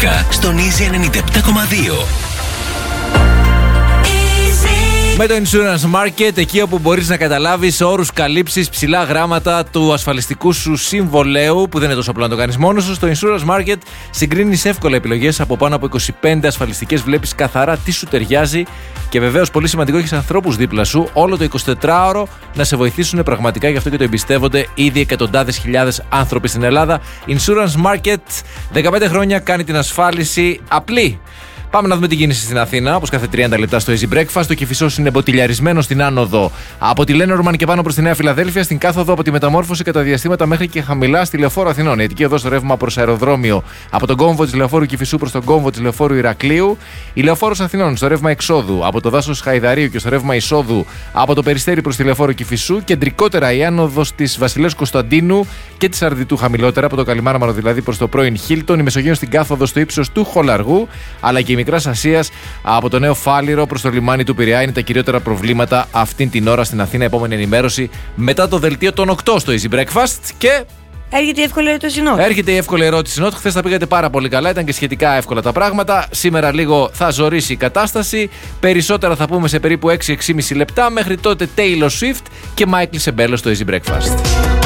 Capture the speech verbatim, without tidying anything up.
δέκα στον Easy ενενήντα επτά κόμμα δύο. Με το Insurance Market, εκεί όπου μπορείς να καταλάβεις όρους, καλύψεις, ψηλά γράμματα του ασφαλιστικού σου συμβολέου, που δεν είναι τόσο απλό να το κάνεις μόνος σου. Στο Insurance Market συγκρίνεις εύκολα επιλογές από πάνω από είκοσι πέντε ασφαλιστικές, βλέπεις καθαρά τι σου ταιριάζει και βεβαίως πολύ σημαντικό, έχεις ανθρώπους δίπλα σου όλο το εικοσιτετράωρο να σε βοηθήσουν πραγματικά, γι' αυτό και το εμπιστεύονται ήδη εκατοντάδες χιλιάδες άνθρωποι στην Ελλάδα. Insurance Market, δεκαπέντε χρόνια κάνει την ασφάλιση απλή. Πάμε να δούμε την κίνηση στην Αθήνα. Όπως κάθε τριάντα λεπτά στο Easy Breakfast. Το Κηφισός είναι μποτιλιαρισμένο στην άνοδο από τη Lenormand και πάνω προς τη Νέα Φιλαδέλφια. Στην κάθοδο από τη Μεταμόρφωση κατά διαστήματα μέχρι και χαμηλά στη Λεωφόρο Αθηνών. Η Αττική οδός στο ρεύμα προς αεροδρόμιο από τον κόμβο της Λεωφόρου Κηφισού προς τον κόμβο της Λεωφόρου Ηρακλείου. Η Λεωφόρος Αθηνών στο ρεύμα εξόδου από το δάσος Χαϊδαρίου και στο ρεύμα εισόδου από το Περιστέρι προς τη Λεωφόρο Κηφισού. Κεντρικότερα η άνοδος της Βασιλέως Κωνσταντίνου και της Αρδιτού χαμηλότερα από το Καλιμάρμαρο δηλαδή προς το πρώην Χίλτον. Η Μεσογείος στην κάθοδο στο ύψος του Χολαργού, αλλά και η Μικράς Ασίας από το Νέο Φάληρο προς το λιμάνι του Πειραιά είναι τα κυριότερα προβλήματα αυτήν την ώρα στην Αθήνα. Επόμενη ενημέρωση μετά το δελτίο των οκτώ στο Easy Breakfast. Και έρχεται η εύκολη ερώτηση Νότ. Έρχεται η εύκολη ερώτηση Νότ. Χθες τα πήγατε πάρα πολύ καλά, ήταν και σχετικά εύκολα τα πράγματα. Σήμερα λίγο θα ζορίσει η κατάσταση. Περισσότερα θα πούμε σε περίπου έξι με έξι και μισό λεπτά. Μέχρι τότε Taylor Swift και Michael Sembello στο Easy Breakfast.